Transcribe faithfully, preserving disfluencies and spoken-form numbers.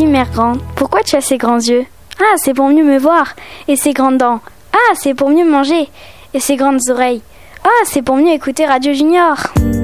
Dis, mère grande, pourquoi tu as ces grands yeux? Ah, c'est pour mieux me voir. Et ces grandes dents? Ah, c'est pour mieux manger. Et ces grandes oreilles? Ah, c'est pour mieux écouter Radio Junior.